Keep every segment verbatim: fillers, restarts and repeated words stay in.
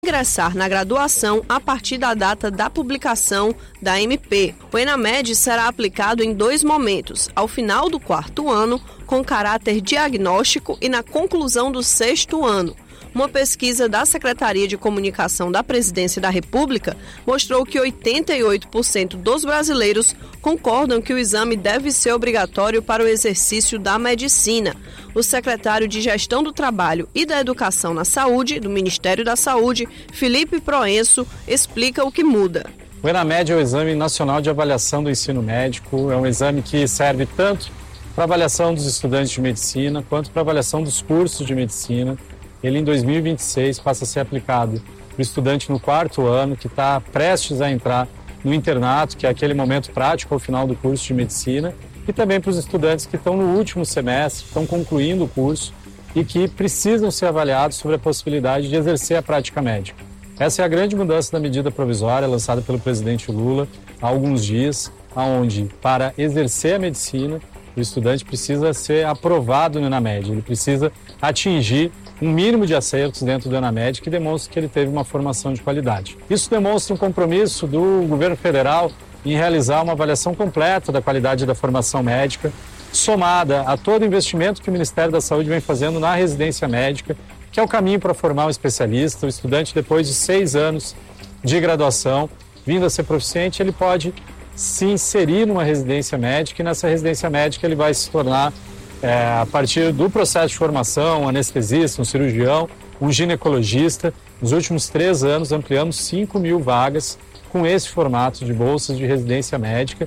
ingressar na graduação a partir da data da publicação da M P. O ENAMED será aplicado em dois momentos, ao final do quarto ano, com caráter diagnóstico, e na conclusão do sexto ano. Uma pesquisa da Secretaria de Comunicação da Presidência da República mostrou que oitenta e oito por cento dos brasileiros concordam que o exame deve ser obrigatório para o exercício da medicina. O secretário de Gestão do Trabalho e da Educação na Saúde, do Ministério da Saúde, Felipe Proenço, explica o que muda. O ENAMED é o Exame Nacional de Avaliação do Ensino Médico, é um exame que serve tanto para avaliação dos estudantes de medicina quanto para avaliação dos cursos de medicina. Ele, em dois mil e vinte e seis, passa a ser aplicado para o estudante no quarto ano, que está prestes a entrar no internato, que é aquele momento prático ao final do curso de medicina, e também para os estudantes que estão no último semestre, que estão concluindo o curso e que precisam ser avaliados sobre a possibilidade de exercer a prática médica. Essa é a grande mudança da medida provisória lançada pelo presidente Lula há alguns dias, onde, para exercer a medicina, o estudante precisa ser aprovado no ENAMED, ele precisa atingir um mínimo de acertos dentro do ENAMED que demonstra que ele teve uma formação de qualidade. Isso demonstra um compromisso do governo federal em realizar uma avaliação completa da qualidade da formação médica, somada a todo o investimento que o Ministério da Saúde vem fazendo na residência médica, que é o caminho para formar um especialista. O estudante, depois de seis anos de graduação, vindo a ser proficiente, ele pode se inserir numa residência médica, e nessa residência médica ele vai se tornar, é, a partir do processo de formação, um anestesista, um cirurgião, um ginecologista. Nos últimos três anos ampliamos cinco mil vagas com esse formato de bolsas de residência médica.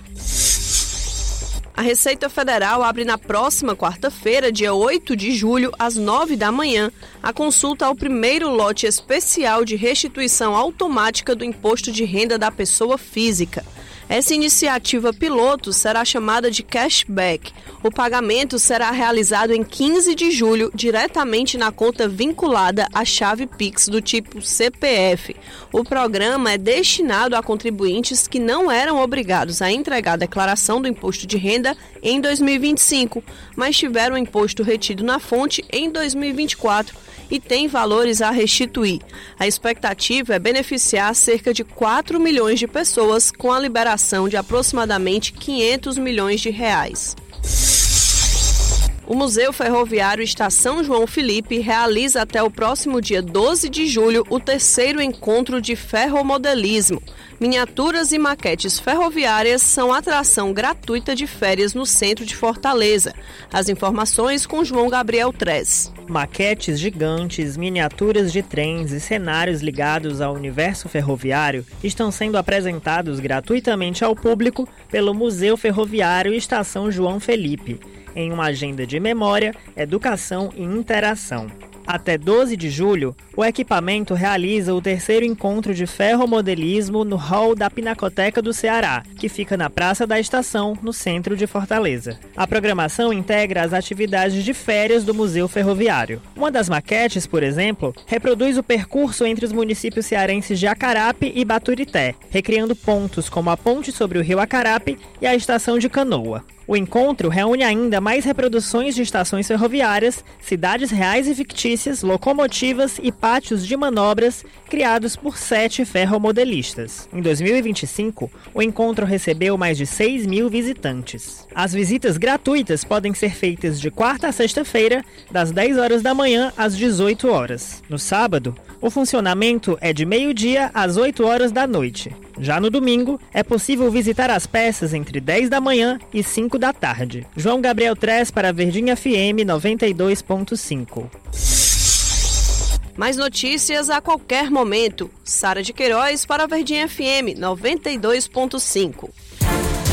A Receita Federal abre na próxima quarta-feira, dia oito de julho, às nove da manhã, a consulta ao primeiro lote especial de restituição automática do Imposto de Renda da Pessoa Física. Essa iniciativa piloto será chamada de cashback. O pagamento será realizado em quinze de julho, diretamente na conta vinculada à chave Pix do tipo C P F. O programa é destinado a contribuintes que não eram obrigados a entregar a declaração do imposto de renda em dois mil e vinte e cinco, mas tiveram o imposto retido na fonte em dois mil e vinte e quatro e têm valores a restituir. A expectativa é beneficiar cerca de quatro milhões de pessoas com a liberação de aproximadamente quinhentos milhões de reais. O Museu Ferroviário Estação João Felipe realiza até o próximo dia doze de julho o terceiro encontro de ferromodelismo. Miniaturas e maquetes ferroviárias são atração gratuita de férias no centro de Fortaleza. As informações com João Gabriel Tres. Maquetes gigantes, miniaturas de trens e cenários ligados ao universo ferroviário estão sendo apresentados gratuitamente ao público pelo Museu Ferroviário Estação João Felipe, em uma agenda de memória, educação e interação. Até doze de julho, o equipamento realiza o terceiro encontro de ferromodelismo no hall da Pinacoteca do Ceará, que fica na Praça da Estação, no centro de Fortaleza. A programação integra as atividades de férias do Museu Ferroviário. Uma das maquetes, por exemplo, reproduz o percurso entre os municípios cearenses de Acarape e Baturité, recriando pontos como a ponte sobre o rio Acarape e a estação de Canoa. O encontro reúne ainda mais reproduções de estações ferroviárias, cidades reais e fictícias, locomotivas e pátios de manobras criados por sete ferromodelistas. Em dois mil e vinte e cinco, o encontro recebeu mais de seis mil visitantes. As visitas gratuitas podem ser feitas de quarta a sexta-feira, das dez horas da manhã às dezoito horas. No sábado, o funcionamento é de meio-dia às oito horas da noite. Já no domingo, é possível visitar as peças entre dez da manhã e cinco da tarde. João Gabriel Tres para Verdinha F M noventa e dois ponto cinco. Mais notícias a qualquer momento. Sara de Queiroz para Verdinha F M noventa e dois ponto cinco.